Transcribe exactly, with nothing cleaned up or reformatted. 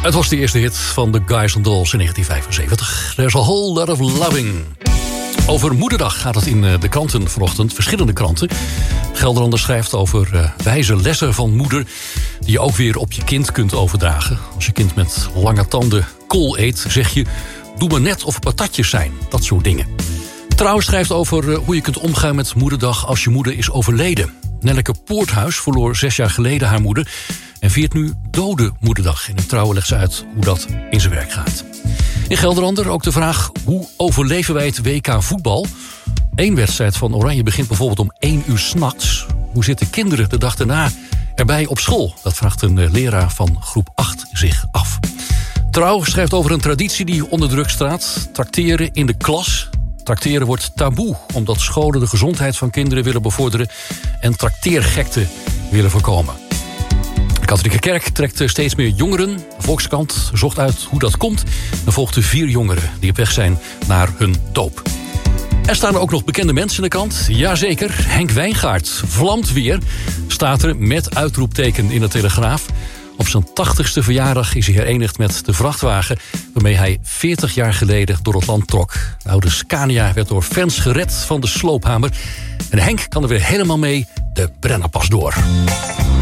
Het was de eerste hit van The Guys and Dolls in negentien vijfenzeventig. There's a whole lot of loving. Over Moederdag gaat het in de kranten vanochtend, verschillende kranten. Gelderlander schrijft over uh, wijze lessen van moeder die je ook weer op je kind kunt overdragen. Als je kind met lange tanden kool eet, zeg je: doe maar net of patatjes zijn. Dat soort dingen. Trouw schrijft over uh, hoe je kunt omgaan met Moederdag als je moeder is overleden. Nelleke Poorthuis verloor zes jaar geleden haar moeder en viert nu Dode Moederdag. In het Trouw legt ze uit hoe dat in zijn werk gaat. In Gelderlander ook de vraag: hoe overleven wij het W K voetbal? Eén wedstrijd van Oranje begint bijvoorbeeld om één uur 's nachts. Hoe zitten kinderen de dag daarna erbij op school? Dat vraagt een leraar van groep acht zich af. Trouw schrijft over een traditie die onder druk staat: trakteren in de klas. Trakteren wordt taboe, omdat scholen de gezondheid van kinderen willen bevorderen en trakteergekte willen voorkomen. De katholieke kerk trekt steeds meer jongeren. De Volkskrant zocht uit hoe dat komt en volgde vier jongeren die op weg zijn naar hun doop. Er staan er ook nog bekende mensen in de krant. Jazeker, Henk Wijngaard vlamt weer, staat er met uitroepteken in de Telegraaf. Op zijn tachtigste verjaardag is hij herenigd met de vrachtwagen waarmee hij veertig jaar geleden door het land trok. De oude Scania werd door fans gered van de sloophamer. En Henk kan er weer helemaal mee de Brennerpas door.